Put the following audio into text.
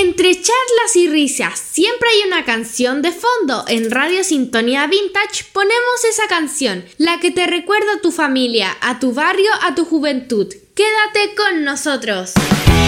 Entre charlas y risas siempre hay una canción de fondo. En Radio Sintonía Vintage ponemos esa canción, la que te recuerda a tu familia, a tu barrio, a tu juventud. Quédate con nosotros.